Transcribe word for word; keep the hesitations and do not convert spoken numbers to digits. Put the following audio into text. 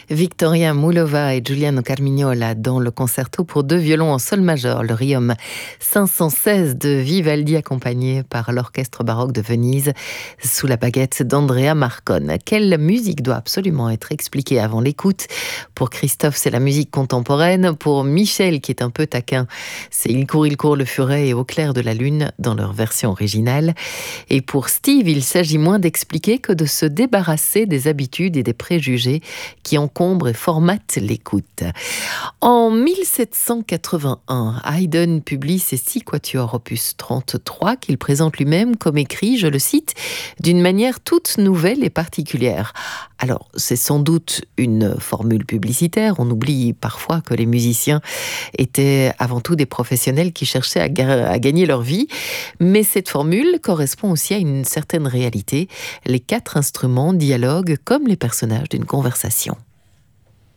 Victoria Moulova et Giuliano Carmignola dans le concerto pour deux violons en sol majeur, le Riom cinq cent seize de Vivaldi, accompagné par l'Orchestre baroque de Venise sous la baguette d'Andrea Marcon. Quelle musique doit absolument être expliquée avant l'écoute? Pour Christophe, c'est la musique contemporaine. Pour Michel, qui est un peu taquin, c'est Il court, il court le furet et Au clair de la lune dans leur version originale. Et pour Steve, il s'agit moins d'expliquer que de se débarrasser des habitudes et des préjugés qui encombrent et formatent l'écoute. En mille sept cent quatre-vingt-un, Haydn publie ses six quatuors opus trente-trois qu'il présente lui-même comme écrit, je le cite, d'une manière toute nouvelle et particulière. Alors, c'est sans doute une formule publicitaire. On oublie parfois que les musiciens étaient avant tout des professionnels qui cherchaient à, ga- à gagner leur vie. Mais cette formule correspond aussi à une certaine réalité. Les quatre instruments dialoguent comme les personnages d'une conversation.